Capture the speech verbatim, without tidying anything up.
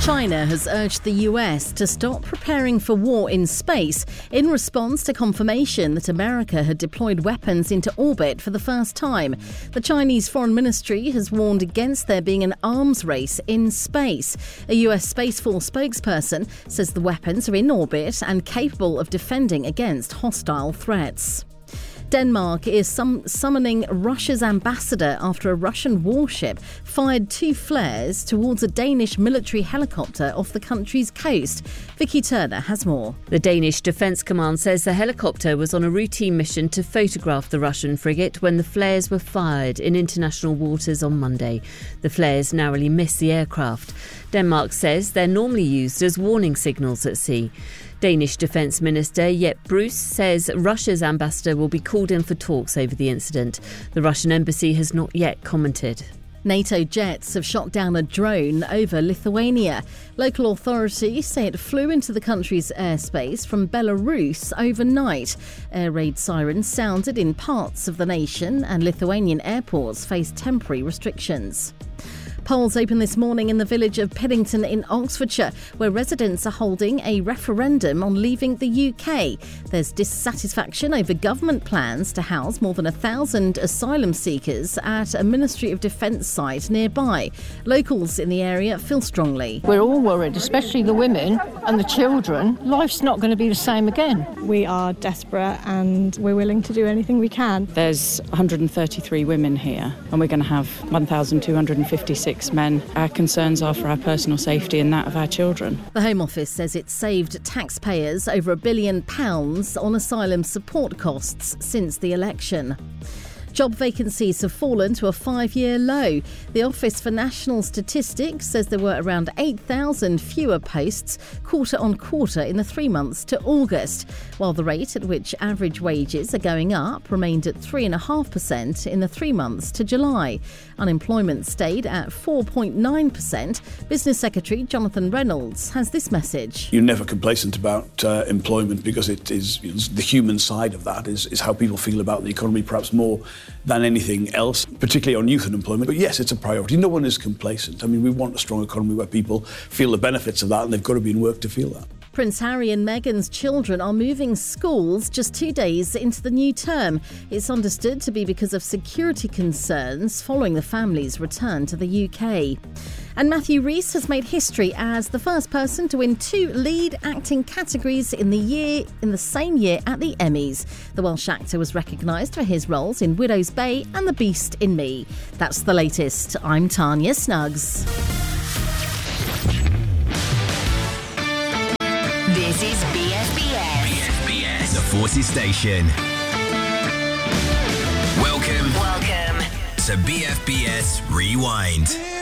China has urged the U S to stop preparing for war in space in response to confirmation that America had deployed weapons into orbit for the first time. The Chinese Foreign Ministry has warned against there being an arms race in space. A U S Space Force spokesperson says the weapons are in orbit and capable of defending against hostile threats. Denmark is sum- summoning Russia's ambassador after a Russian warship fired two flares towards a Danish military helicopter off the country's coast. Vicky Turner has more. The Danish Defence Command says the helicopter was on a routine mission to photograph the Russian frigate when the flares were fired in international waters on Monday. The flares narrowly missed the aircraft. Denmark says they're normally used as warning signals at sea. Danish Defence Minister Jeppe Bruus says Russia's ambassador will be called in for talks over the incident. The Russian embassy has not yet commented. NATO jets have shot down a drone over Lithuania. Local authorities say it flew into the country's airspace from Belarus overnight. Air raid sirens sounded in parts of the nation and Lithuanian airports face temporary restrictions. Polls open this morning in the village of Paddington in Oxfordshire, where residents are holding a referendum on leaving the U K. There's dissatisfaction over government plans to house more than a thousand asylum seekers at a Ministry of Defence site nearby. Locals in the area feel strongly. We're all worried, especially the women and the children. Life's not going to be the same again. We are desperate and we're willing to do anything we can. There's one hundred thirty-three women here and we're going to have one thousand two hundred fifty-six men. Our concerns are for our personal safety and that of our children. The Home Office says it saved taxpayers over a billion pounds on asylum support costs since the election. Job vacancies have fallen to a five-year low. The Office for National Statistics says there were around eight thousand fewer posts quarter on quarter in the three months to August, while the rate at which average wages are going up remained at three point five percent in the three months to July. Unemployment stayed at four point nine percent. Business Secretary Jonathan Reynolds has this message. You're never complacent about uh, employment because it is, you know, the human side of that is, is how people feel about the economy, perhaps more than anything else, particularly on youth unemployment. But yes, it's a priority. No one is complacent. I mean, we want a strong economy where people feel the benefits of that and they've got to be in work to feel that. Prince Harry and Meghan's children are moving schools just two days into the new term. It's understood to be because of security concerns following the family's return to the U K. And Matthew Rhys has made history as the first person to win two lead acting categories in the year in the same year at the Emmys. The Welsh actor was recognised for his roles in Widow's Bay and The Beast in Me. That's the latest. I'm Tanya Snuggs. This is B F B S. B F B S, the Forces Station. Welcome. Welcome to B F B S Rewind.